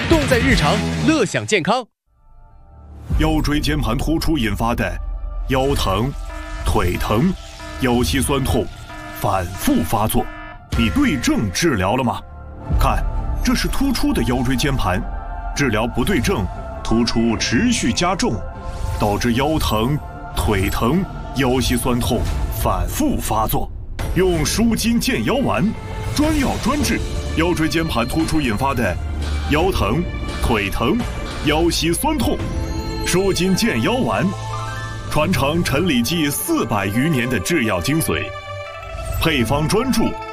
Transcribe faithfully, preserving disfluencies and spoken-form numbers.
动在日常，乐享健康。 腰椎间盘突出引发的腰疼、腿疼、腰膝酸痛反复发作，你对症治疗了吗？看，这是突出的腰椎间盘，治疗不对症，突出持续加重，导致腰疼、腿疼、腰膝酸痛反复发作。用舒筋健腰丸，专药专治腰椎间盘突出引发的腰疼、腿疼、腰膝酸痛。舒筋健腰丸，传承陈李济四百余年的制药精髓，配方专注，